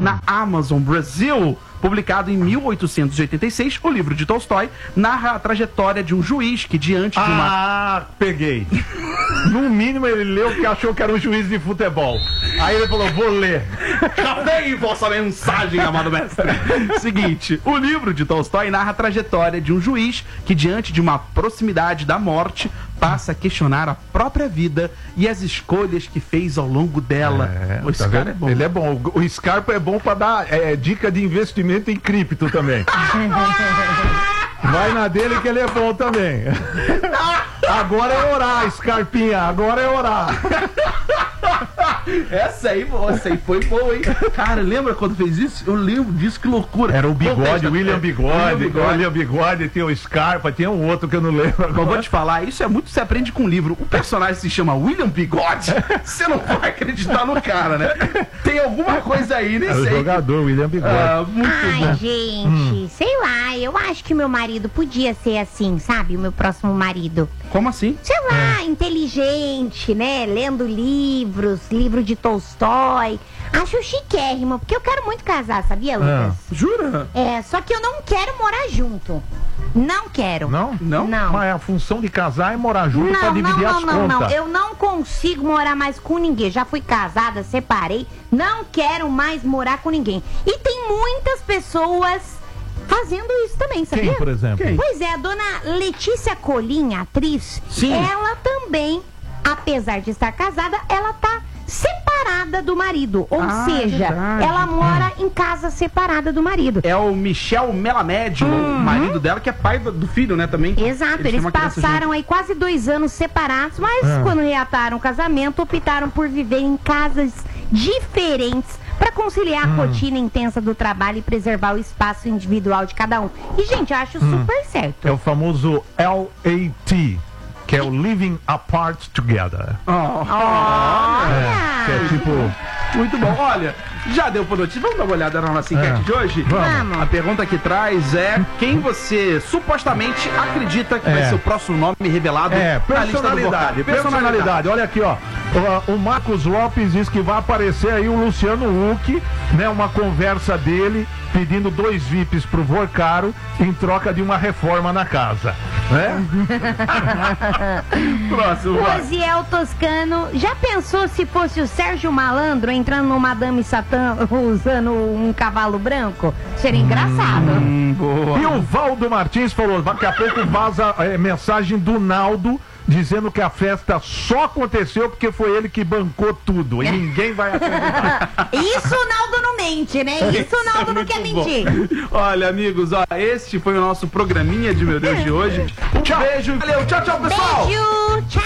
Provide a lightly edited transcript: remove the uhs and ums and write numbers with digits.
na Amazon Brasil. Publicado em 1886, o livro de Tolstói narra a trajetória de um juiz que, diante de uma... peguei. No mínimo ele leu porque achou que era um juiz de futebol. Aí ele falou, vou ler. Já vem vossa mensagem, amado mestre. Seguinte, o livro de Tolstói narra a trajetória de um juiz que, diante de uma proximidade da morte, passa a questionar a própria vida e as escolhas que fez ao longo dela. O Scarpa é bom. Ele é bom. O Scarpa é bom pra dar dica de investimento em cripto também. Vai na dele que ele é bom também. Agora é orar, Scarpinha. Agora é orar. Essa aí foi boa, hein? Cara, lembra quando fez isso? Eu lembro disso, que loucura. Era o Bigode, William Bigode, tem o Scarpa, tem um outro que eu não lembro agora. Mas vou te falar, isso é muito, você aprende com o livro. O personagem se chama William Bigode, você não vai acreditar no cara, né? Tem alguma coisa aí, nem sei. O jogador, William Bigode. Muito bom. Gente, sei lá, eu acho que meu marido podia ser assim, sabe? O meu próximo marido. Como assim? Sei lá, inteligente, né? Lendo livros de Tolstói. Acho chiquérrimo, porque eu quero muito casar, sabia, Lucas? Jura? Só que eu não quero morar junto. Não quero. Não? Não? Não. Mas a função de casar é morar junto pra dividir as contas. Não. Eu não consigo morar mais com ninguém. Já fui casada, separei. Não quero mais morar com ninguém. E tem muitas pessoas fazendo isso também, sabia? Quem, por exemplo? Quem? Pois é, a dona Letícia Colim, atriz, Sim. ela também, apesar de estar casada, ela tá separada do marido. Ou seja, verdade. ela mora em casa separada do marido. É o Michel Melamed, o marido dela, que é pai do filho, né, também. Exato, têm eles uma criança passaram junto. aí quase 2 anos separados, mas quando reataram o casamento, optaram por viver em casas diferentes para conciliar a rotina intensa do trabalho e preservar o espaço individual de cada um. E, gente, eu acho super certo. É o famoso LAT, que é o Living Apart Together. Que é tipo... Muito bom. Olha, já deu por notícia. Vamos dar uma olhada na nossa enquete de hoje? Vamos. A pergunta que traz é: quem você supostamente acredita que vai ser o próximo nome revelado na lista do vocal? Personalidade. Olha aqui, ó. O Marcos Lopes diz que vai aparecer aí o Luciano Huck, né? Uma conversa dele pedindo 2 VIPs pro Vorcaro em troca de uma reforma na casa, né? Próximo. vai. Rosiel Toscano, já pensou se fosse o Sérgio Malandro entrando no Madame Satã usando um cavalo branco? Seria engraçado. Boa. E o Valdo Martins falou, daqui a pouco vaza mensagem do Naldo dizendo que a festa só aconteceu porque foi ele que bancou tudo e ninguém vai acreditar. Isso o Naldo não mente, né? Isso o Naldo não quer mentir. Olha, amigos, ó, este foi o nosso programinha de Meu Deus de hoje. Um beijo. Valeu, tchau, pessoal. Beijo, tchau.